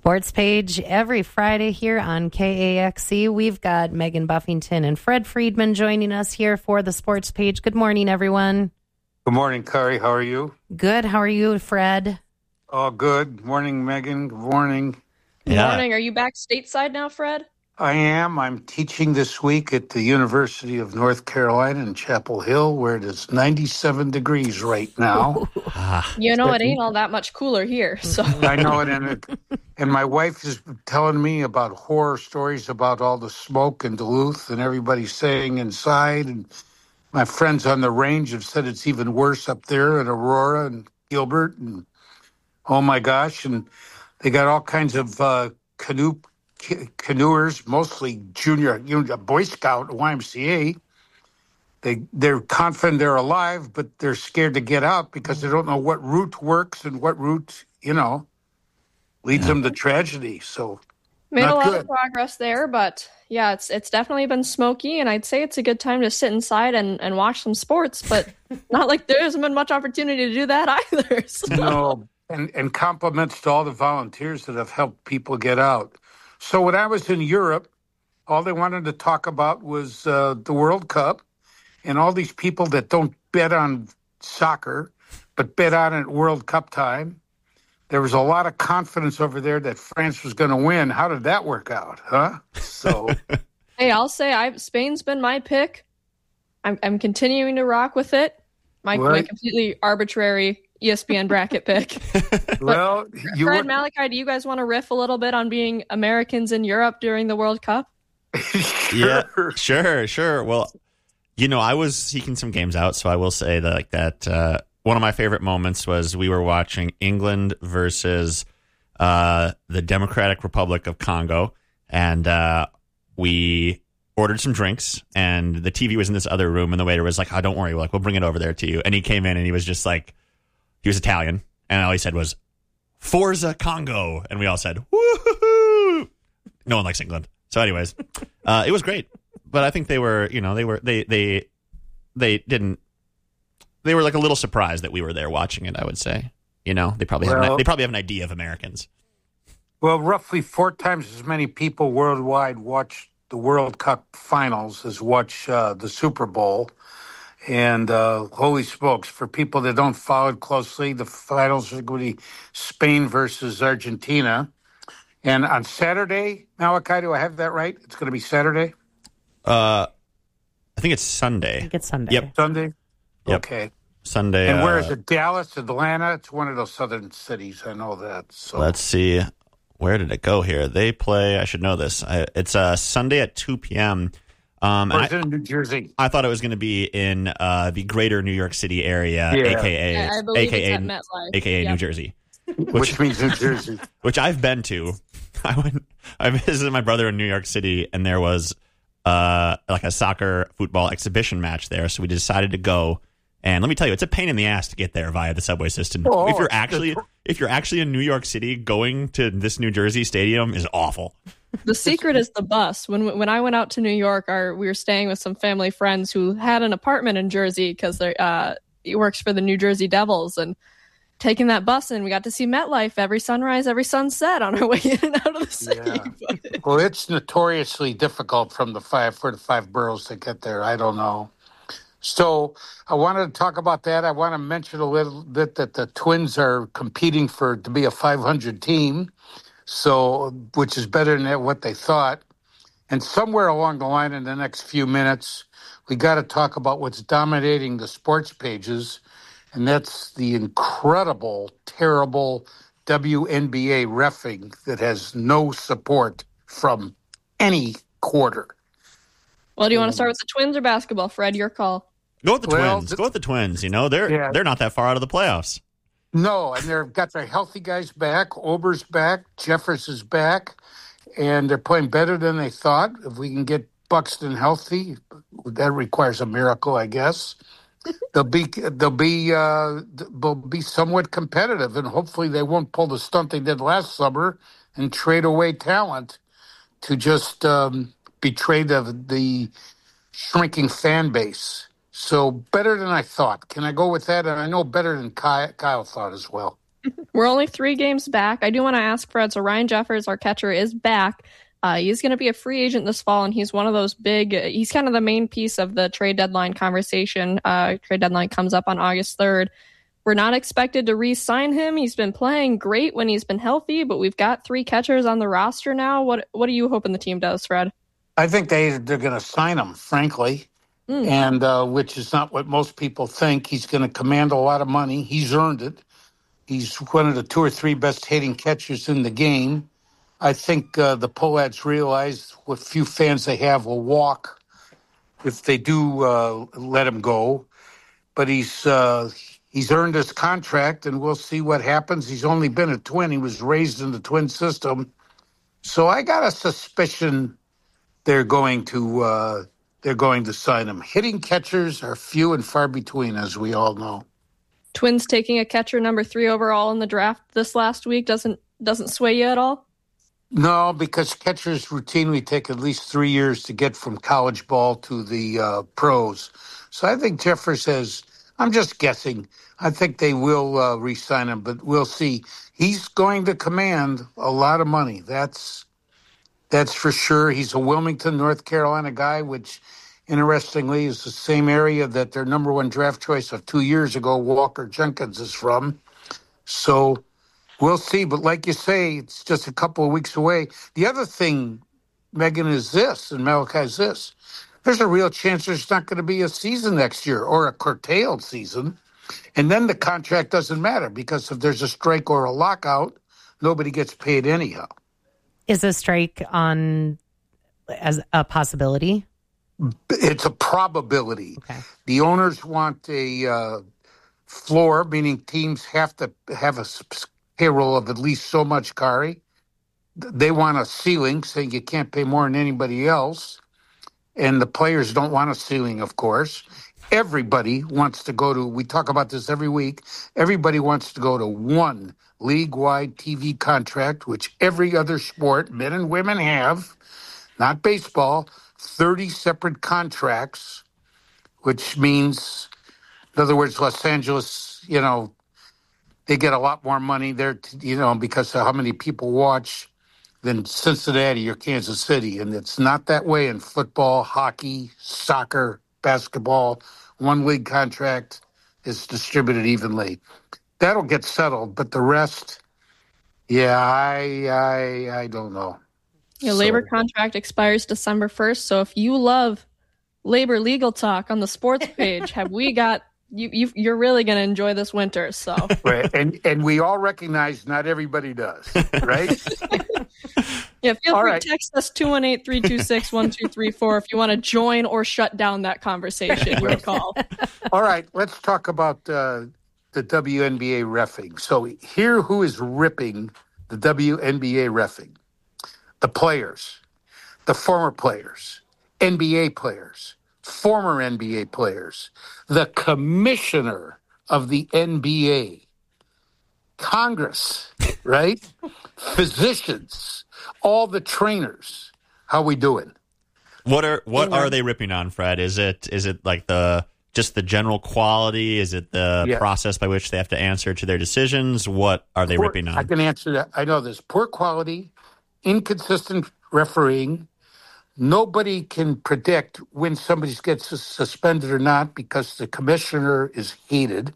Sports Page every Friday here on KAXC. We've got Megan Buffington and Fred Friedman joining us here for the Sports Page. Good morning, everyone. Good morning, Kari. How are you? Good. How are you, Fred? Oh, good. Good morning, Megan. Good morning. Good morning. Are you back stateside now, Fred? I am. I'm teaching this week at the University of North Carolina in Chapel Hill, where it is 97 degrees right now. You know, it ain't all that much cooler here. So I know it. And my wife is telling me about horror stories about all the smoke in Duluth and everybody staying inside. And my friends on the range have said it's even worse up there in Aurora and Gilbert. And oh, my gosh. And they got all kinds of canoers, mostly junior Boy Scout, YMCA. They're confident they're alive, but they're scared to get out because they don't know what route works and what route, leads them to tragedy. So made a lot of progress there, but yeah, it's definitely been smoky, and I'd say it's a good time to sit inside and watch some sports, but not like there hasn't been much opportunity to do that either. So. No, and compliments to all the volunteers that have helped people get out. So when I was in Europe, all they wanted to talk about was the World Cup and all these people that don't bet on soccer, but bet on it at World Cup time. There was a lot of confidence over there that France was going to win. How did that work out, huh? So, hey, I'll say Spain's been my pick. I'm continuing to rock with it. My completely arbitrary ESPN bracket pick. Well, Fred, Malachi, do you guys want to riff a little bit on being Americans in Europe during the World Cup? Yeah, sure. Well, I was seeking some games out, so I will say that one of my favorite moments was we were watching England versus the Democratic Republic of Congo, and we ordered some drinks, and the TV was in this other room, and the waiter was like, "Oh, don't worry, we'll bring it over there to you." And he came in, and he was just like, he was Italian, and all he said was, "Forza Congo," and we all said, "Woo-hoo-hoo!" No one likes England. So anyways, it was great. But I think they were like a little surprised that we were there watching it, I would say. They probably have an idea of Americans. Well, roughly 4 times as many people worldwide watch the World Cup finals as watch the Super Bowl. And holy smokes, for people that don't follow it closely, the finals are going to be Spain versus Argentina. And on Saturday, Malachi, do I have that right? It's going to be Saturday? I think it's Sunday. I think it's Sunday. Yep. Sunday? Yep. Okay. Sunday. And where is it? Dallas, Atlanta? It's one of those southern cities. I know that. So. Let's see. Where did it go here? They play, I should know this. It's Sunday at 2 p.m. Or is it in New Jersey? I thought it was going to be in the greater New York City area, aka New Jersey. Which means New Jersey. Which I've been to. I visited my brother in New York City, and there was like a soccer football exhibition match there, so we decided to go. And let me tell you, it's a pain in the ass to get there via the subway system. Oh, if you're actually in New York City, going to this New Jersey stadium is awful. The secret is the bus. When I went out to New York, we were staying with some family friends who had an apartment in Jersey because he works for the New Jersey Devils, and taking that bus in, we got to see MetLife every sunrise, every sunset on our way in and out of the city. Yeah. Well, it's notoriously difficult from the 5 boroughs to get there. I don't know. So I wanted to talk about that. I want to mention a little bit that the Twins are competing to be a 500 team, so which is better than what they thought. And somewhere along the line in the next few minutes, we got to talk about what's dominating the sports pages, and that's the incredible, terrible WNBA reffing that has no support from any quarter. Well, do you want to start with the Twins or basketball, Fred? Your call. Go with the Twins. Go with the Twins. They're not that far out of the playoffs. No, and they've got their healthy guys back. Ober's back. Jeffers is back. And they're playing better than they thought. If we can get Buxton healthy, that requires a miracle, I guess. They'll be somewhat competitive, and hopefully they won't pull the stunt they did last summer and trade away talent to just betray the shrinking fan base. So better than I thought. Can I go with that? And I know better than Kyle thought as well. We're only 3 games back. I do want to ask Fred, so Ryan Jeffers, our catcher, is back. He's going to be a free agent this fall, and he's one of those he's kind of the main piece of the trade deadline conversation. Trade deadline comes up on August 3rd. We're not expected to re-sign him. He's been playing great when he's been healthy, but we've got 3 catchers on the roster now. What are you hoping the team does, Fred? I think they're going to sign him, frankly, and which is not what most people think. He's going to command a lot of money. He's earned it. He's one of the 2 or 3 best hitting catchers in the game. I think the Pohlads realize what few fans they have will walk if they do let him go. But he's earned his contract, and we'll see what happens. He's only been a Twin. He was raised in the Twin system. So I got a suspicion they're going to sign him. Hitting catchers are few and far between, as we all know. Twins taking a catcher number 3 overall in the draft this last week doesn't sway you at all? No, because catchers routinely take at least 3 years to get from college ball to the pros. So I think Jeffers says, I'm just guessing, I think they will re-sign him, but we'll see. He's going to command a lot of money. That's for sure. He's a Wilmington, North Carolina guy, which interestingly is the same area that their number 1 draft choice of 2 years ago, Walker Jenkins, is from. So we'll see. But like you say, it's just a couple of weeks away. The other thing, Megan, is this, and Malachi, is this. There's a real chance there's not going to be a season next year or a curtailed season. And then the contract doesn't matter because if there's a strike or a lockout, nobody gets paid anyhow. Is a strike on as a possibility? It's a probability. Okay. The owners want a floor, meaning teams have to have a payroll of at least so much, Kari. They want a ceiling, saying you can't pay more than anybody else. And the players don't want a ceiling, of course. Everybody wants to go to, we talk about this every week, everybody wants to go to one league-wide TV contract, which every other sport, men and women, have, not baseball, 30 separate contracts, which means, in other words, Los Angeles, they get a lot more money there, because of how many people watch than Cincinnati or Kansas City. And it's not that way in football, hockey, soccer, basketball. One league contract is distributed evenly. That'll get settled, but the rest, I don't know. Your labor contract expires December 1st, so if you love labor legal talk on the sports page, have we got you're really going to enjoy this winter. So right. And we all recognize not everybody does, right? Yeah, feel free to text us 218-326-1234 if you want to join or shut down that conversation. Your call. All right, let's talk about the WNBA reffing. So here who is ripping the WNBA reffing? The players, the former players, NBA players, former NBA players, the commissioner of the NBA, Congress, right? Physicians, all the trainers. How we doing? What are they ripping on, Fred? Is it like just the general quality? Is it the process by which they have to answer to their decisions? What are they ripping on? I can answer that. I know this. Poor quality, inconsistent refereeing. Nobody can predict when somebody gets suspended or not because the commissioner is hated.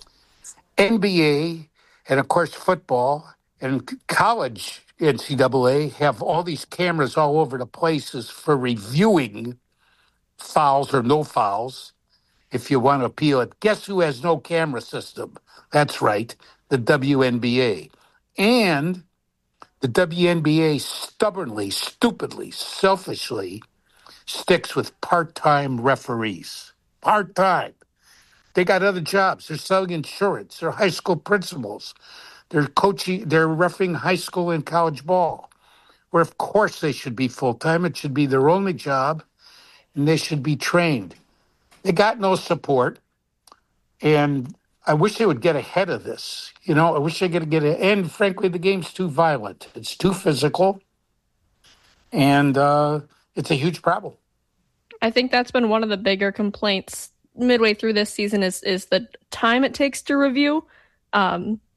NBA and, of course, football and college NCAA have all these cameras all over the places for reviewing fouls or no fouls if you want to appeal it. Guess who has no camera system? That's right, the WNBA. And the WNBA stubbornly, stupidly, selfishly sticks with part-time referees. Part-time. They got other jobs. They're selling insurance. They're high school principals. They're coaching. They're refereeing high school and college ball, where of course they should be full-time. It should be their only job, and they should be trained. They got no support, and I wish they would get ahead of this. I wish they could get ahead. And frankly, the game's too violent. It's too physical, and it's a huge problem. I think that's been one of the bigger complaints midway through this season is the time it takes to review.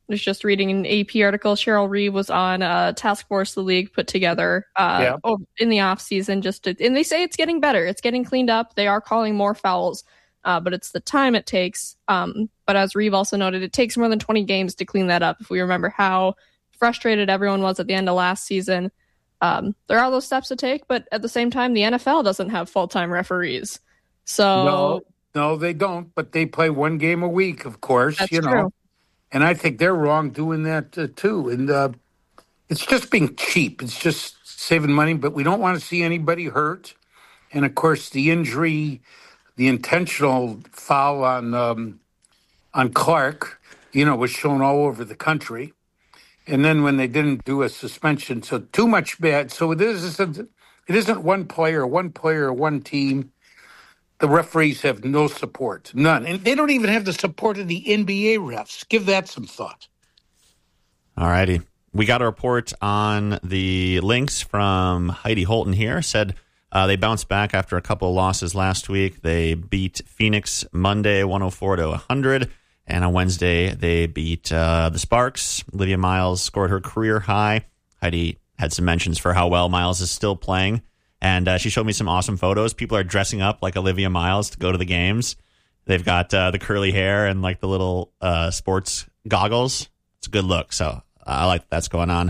was just reading an AP article. Cheryl Reeve was on a task force the league put together in the off season. And they say it's getting better. It's getting cleaned up. They are calling more fouls, but it's the time it takes. But as Reeve also noted, it takes more than 20 games to clean that up. If we remember how frustrated everyone was at the end of last season, there are those steps to take. But at the same time, the NFL doesn't have full-time referees. So no, they don't. But they play one game a week, of course. That's true. True. And I think they're wrong doing that too. And it's just being cheap. It's just saving money. But we don't want to see anybody hurt. And of course, the injury, the intentional foul on Clark, was shown all over the country. And then when they didn't do a suspension, so too much bad. So it isn't one player, one team. The referees have no support, none. And they don't even have the support of the NBA refs. Give that some thought. All righty. We got a report on the Lynx from Heidi Holton here. Said they bounced back after a couple of losses last week. They beat Phoenix Monday 104-100. And on Wednesday, they beat the Sparks. Olivia Miles scored her career high. Heidi had some mentions for how well Miles is still playing. And she showed me some awesome photos. People are dressing up like Olivia Miles to go to the games. They've got the curly hair and like the little sports goggles. It's a good look. So I like that's going on.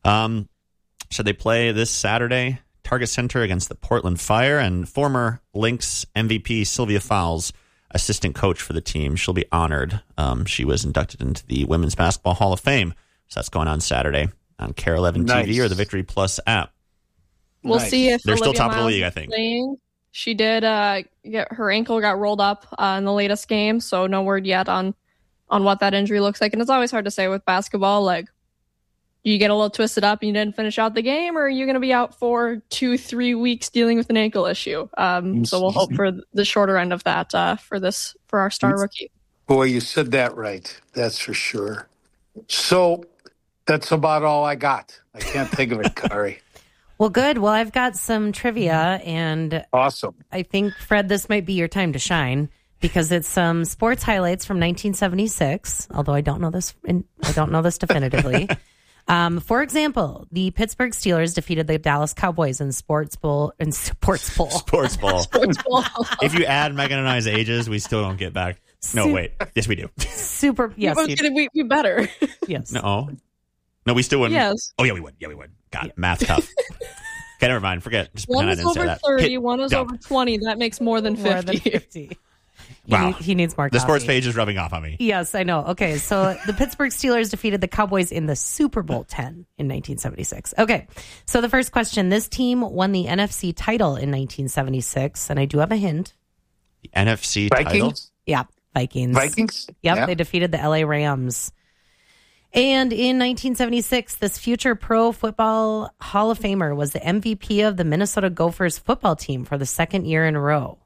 So they play this Saturday, Target Center against the Portland Fire. And former Lynx MVP Sylvia Fowles, assistant coach for the team, she'll be honored. She was inducted into the Women's Basketball Hall of Fame. So that's going on Saturday on KARE 11 TV or the Victory Plus app. We'll see if they're Olivia still top of the Miles league, I is think. playing. She did get her ankle got rolled up in the latest game, so no word yet on what that injury looks like. And it's always hard to say with basketball, like you get a little twisted up and you didn't finish out the game, or you're going to be out for 2-3 weeks dealing with an ankle issue. So we'll hope for the shorter end of that for our star rookie. Boy, you said that right. That's for sure. So that's about all I got. I can't think of it, Kari. Well, good. Well, I've got some trivia, and awesome. I think, Fred, this might be your time to shine because it's some sports highlights from 1976. Although I don't know this definitively. For example, the Pittsburgh Steelers defeated the Dallas Cowboys in Sports Bowl. Sports Bowl. If you add Megan and I's ages, we still don't get back. No, wait. Yes, we do. Super. Yes, we better. Yes. No, we still wouldn't. Yes. Oh, yeah, we would. Yeah, we would. God, math tough. Okay, never mind. Forget. Just one pretend I is didn't say over that. 30, one is over 20. That makes more than 50. More than 50. Wow. He needs more coffee. The sports page is rubbing off on me. Yes, I know. Okay, so the Pittsburgh Steelers defeated the Cowboys in the Super Bowl 10 in 1976. Okay, so the first question. This team won the NFC title in 1976, and I do have a hint. The NFC Vikings? title? Yeah, Vikings. Vikings? Yep, Yeah. They defeated the LA Rams. And in 1976, this future Pro Football Hall of Famer was the MVP of the Minnesota Gophers football team for the second year in a row.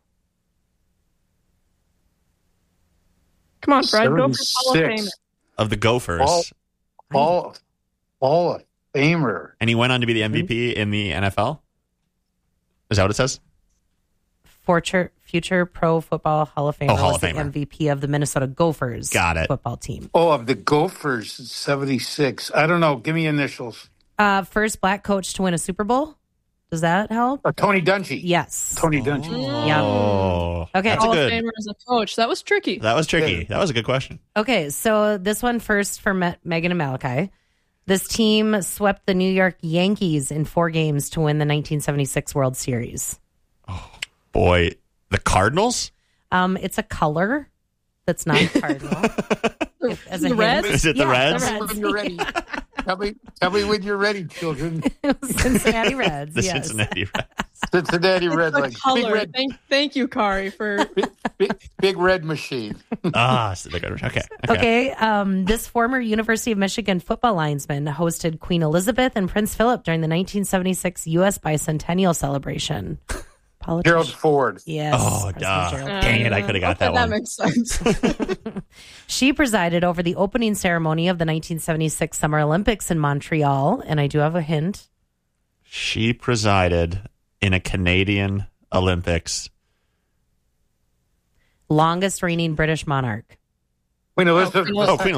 Come on, Fred. Gophers Hall of Fame. Of the Gophers. Hall of Famer. And he went on to be the MVP in the NFL? Is that what it says? Future Pro Football Hall of Famer Hall was of the Famer. MVP of the Minnesota Gophers Got it. football team. Oh, of the Gophers, 76. I don't know. Give me initials. First black coach to win a Super Bowl. Does that help? Tony Dungy. Yes. Tony Dungy. Yeah. Oh. Okay. That's Hall a of good. Famer as a coach. That was tricky. That was tricky. That was a good question. Okay, so this one first for Megan and Malachi. This team swept the New York Yankees in 4 games to win the 1976 World Series. Boy, the Cardinals? It's a color that's not cardinal. As a The Reds? hint. Is it the Reds? The Reds. When you're ready. Tell me when you're ready, children. Cincinnati Reds. The yes. Cincinnati Reds. Cincinnati Reds, The like big color. red, Thank you, Kari, for big red machine. Okay. Okay, this former University of Michigan football linesman hosted Queen Elizabeth and Prince Philip during the 1976 U.S. bicentennial celebration. Gerald Ford. Yes. Oh, President duh. Gerald. Dang it, I could have got that one. That makes sense. She presided over the opening ceremony of the 1976 Summer Olympics in Montreal, and I do have a hint. She presided in a Canadian Olympics. Longest reigning British monarch. Queen Elizabeth. Oh, Queen Elizabeth?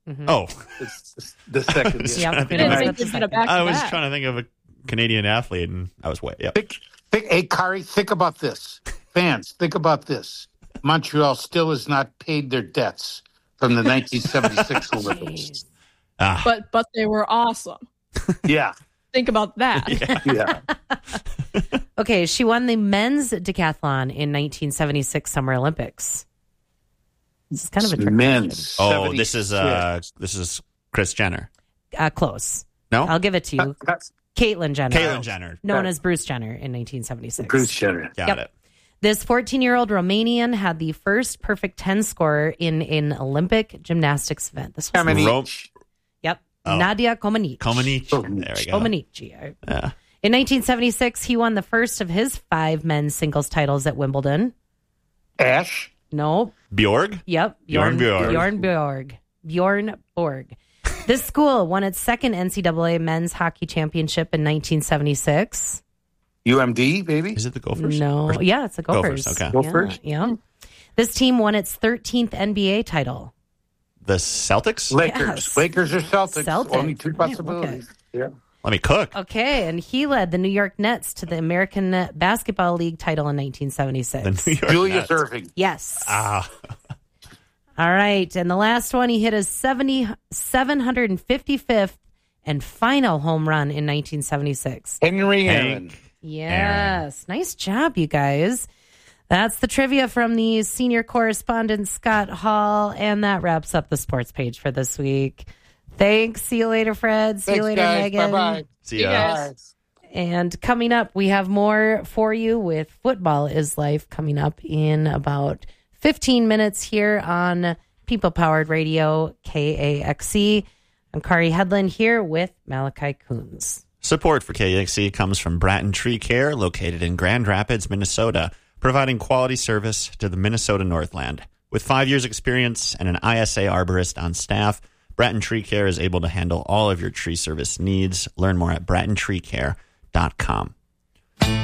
Oh, The second. Yeah, I didn't think you'd get a back-to-back. I was trying to think of a Canadian athlete, and I was way. Yep. Hey, Kari, think about this. Fans, think about this. Montreal still has not paid their debts from the 1976 Olympics. But they were awesome. Yeah. Think about that. Yeah. Okay, she won the men's decathlon in 1976 Summer Olympics. This is kind of a trick Men's. Oh, this is Kris Jenner. close. No, I'll give it to you. Caitlyn Jenner. Caitlyn Jenner, Known as Bruce Jenner in 1976. Bruce Jenner. got it. This 14-year-old Romanian had the first perfect 10 score in an Olympic gymnastics event. This was Nadia Comaneci. There we go. Comaneci. Yeah. In 1976, he won the first of his 5 men's singles titles at Wimbledon. Ash. No. Bjorg? Yep. Bjorn Borg. This school won its second NCAA men's hockey championship in 1976. UMD, baby. Is it the Gophers? No. Yeah, it's the Gophers. Okay. Gophers. Yeah. This team won its 13th NBA title. The Celtics? Lakers. Yes. Lakers or Celtics. Celtics. Only 2 Man, possibilities. Yeah. Let me cook. Okay, and he led the New York Nets to the American Basketball League title in 1976. The New York Julius Nets. Irving. Yes. Ah. All right, and the last one, he hit his 755th and final home run in 1976. Henry Aaron. Hank. Yes. Nice job, you guys. That's the trivia from the senior correspondent, Scott Hall, and that wraps up the sports page for this week. Thanks. See you later, Fred. See you later, guys. Megan. Bye-bye. See You ya. guys. And coming up, we have more for you with Football is Life coming up in about 15 minutes here on People Powered Radio, KAXE. I'm Kari Headland here with Malachi Coons. Support for KXC comes from Bratton Tree Care, located in Grand Rapids, Minnesota, providing quality service to the Minnesota Northland. With 5 years' experience and an ISA arborist on staff, Bratton Tree Care is able to handle all of your tree service needs. Learn more at brattentreecare.com.